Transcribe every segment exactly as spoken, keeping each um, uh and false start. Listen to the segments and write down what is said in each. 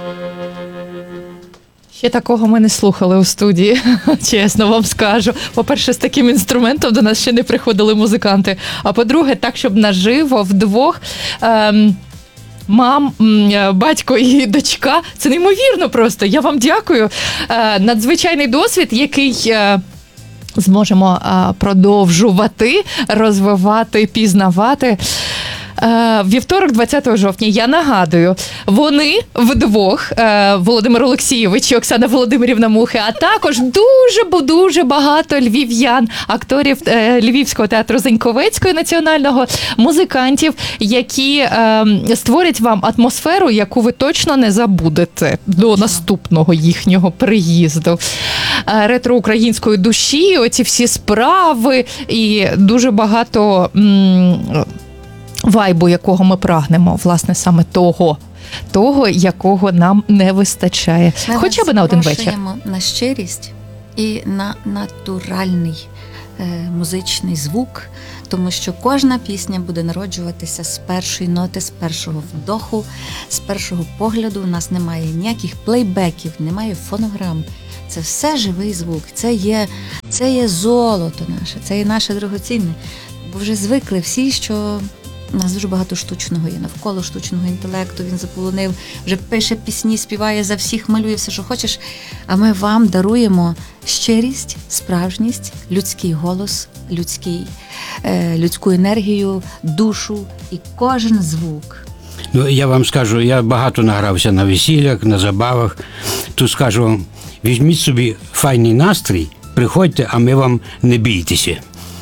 Ще такого ми не слухали у студії, чесно вам скажу. По-перше, з таким інструментом до нас ще не приходили музиканти. А по-друге, так, щоб наживо, вдвох, ем, мам, батько і дочка. Це неймовірно просто. Я вам дякую. Е, надзвичайний досвід, який... Е, зможемо е, продовжувати, розвивати, пізнавати. Вівторок, двадцятого жовтня, я нагадую, вони вдвох, Володимир Олексійович і Оксана Володимирівна Мухи, а також дуже-дуже багато львів'ян, акторів Львівського театру Заньковецького національного, музикантів, які створять вам атмосферу, яку ви точно не забудете до наступного їхнього приїзду. Ретро-української душі, оці всі справи і дуже багато... М- вайбу, якого ми прагнемо, власне, саме того, того, якого нам не вистачає. Ми хоча б на один вечір. На щирість і на натуральний е, музичний звук, тому що кожна пісня буде народжуватися з першої ноти, з першого вдоху, з першого погляду. У нас немає ніяких плейбеків, немає фонограм. Це все живий звук, це є, це є золото наше, це є наше дорогоцінне. Бо вже звикли всі, що у нас дуже багато штучного є, навколо штучного інтелекту, він заполонив, вже пише пісні, співає за всіх, малює все, що хочеш. А ми вам даруємо щирість, справжність, людський голос, людський, е, людську енергію, душу і кожен звук. Ну, я вам скажу, я багато награвся на весіллях, на забавах. Тут скажу вам, візьміть собі файний настрій, приходьте, а ми вам не бійтеся.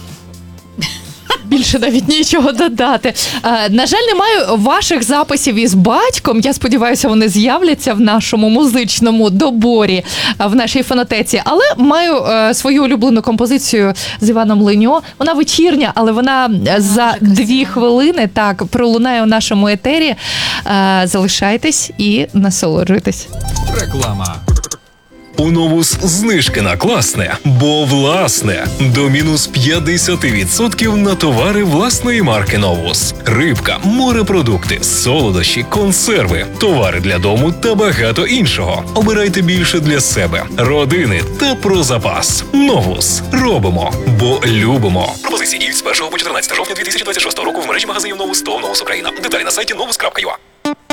Більше навіть нічого додати. А, на жаль, немає ваших записів із батьком. Я сподіваюся, вони з'являться в нашому музичному доборі, в нашій фонотеці. Але маю а, свою улюблену композицію з Іваном Леньо. Вона вечірня, але вона а, за дві хвилини так пролунає у нашому етері. А, залишайтесь і насолоджуйтесь. Реклама. У Новус знижки на класне, бо власне. До мінус п'ятдесят відсотків на товари власної марки Новус. Рибка, морепродукти, солодощі, консерви, товари для дому та багато іншого. Обирайте більше для себе, родини та про запас. Новус. Робимо, бо любимо. Пропозиції діють з першого по чотирнадцяте жовтня дві тисячі двадцять шостого року в мережі магазинів Новус та Новус Україна. Деталі на сайті новус крапка ю а.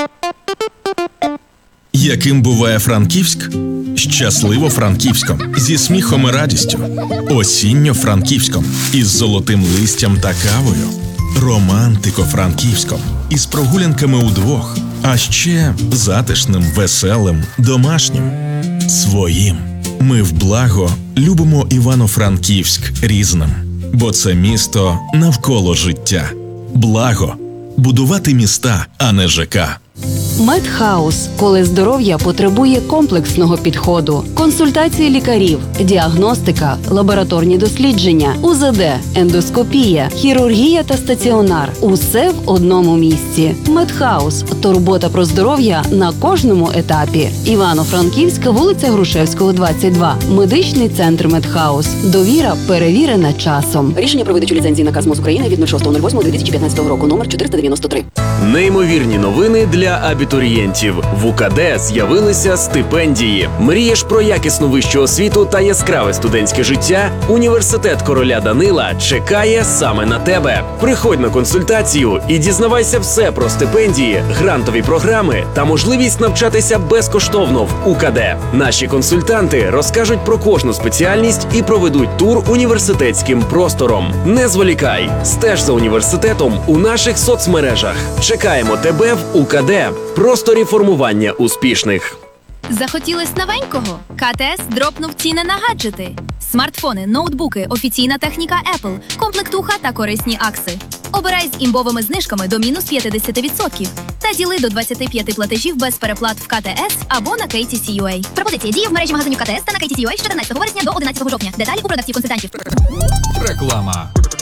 Яким буває Франківськ? Щасливо Франківськом, зі сміхом і радістю. Осінньо Франківськом, із золотим листям та кавою. Романтико Франківськом, із прогулянками удвох. А ще затишним, веселим, домашнім. Своїм. Ми в благо любимо Івано-Франківськ різним. Бо це місто навколо життя. Благо. Будувати міста, а не ЖК. Медхаус, коли здоров'я потребує комплексного підходу, консультації лікарів, діагностика, лабораторні дослідження, у зет де, ендоскопія, хірургія та стаціонар – усе в одному місці. Медхаус – турбота про здоров'я на кожному етапі. Івано-Франківська, вулиця Грушевського, двадцять два. Медичний центр Медхаус. Довіра перевірена часом. Рішення про видачу ліцензії наказ МОЗ України від шостого восьмого дві тисячі п'ятнадцятого року, номер чотириста дев'яносто три. Неймовірні новини для абітурієнтів. В УКД з'явилися стипендії. Мрієш про якісну вищу освіту та яскраве студентське життя? Університет короля Данила чекає саме на тебе. Приходь на консультацію і дізнавайся все про стипендії, грантові програми та можливість навчатися безкоштовно в УКД. Наші консультанти розкажуть про кожну спеціальність і проведуть тур університетським простором. Не зволікай, стеж за університетом у наших соцмережах. Чекаємо тебе в УКД. Просторі формування успішних. Захотілось новенького? КТС дропнув ціни на гаджети. Смартфони, ноутбуки, офіційна техніка Apple, комплектуха та корисні акси. Обирай з імбовими знижками до мінус п'ятдесят відсотків. Та діли до двадцяти п'яти платежів без переплат в КТС або на кей ті сі ю ей. Пропозиція діє в мережі магазинів КТС та на кей ті сі ю ей з чотирнадцятого вересня до одинадцятого жовтня. Деталі у продавців-консультантів. Реклама.